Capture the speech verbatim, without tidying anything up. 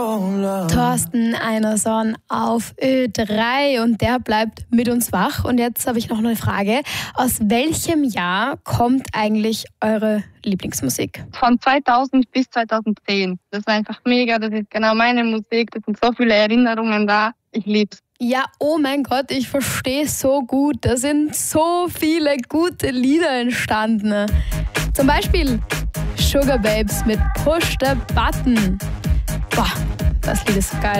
Thorsten Einerson auf Ö drei und der bleibt mit uns wach. Und jetzt habe ich noch eine Frage. Aus welchem Jahr kommt eigentlich eure Lieblingsmusik? Von zweitausend bis zweitausendzehn. Das ist einfach mega, das ist genau meine Musik, da sind so viele Erinnerungen da. Ich lieb's. Ja, oh mein Gott, ich verstehe so gut. Da sind so viele gute Lieder entstanden. Zum Beispiel Sugar Babes mit Push the Button. Boah, das Lied ist geil.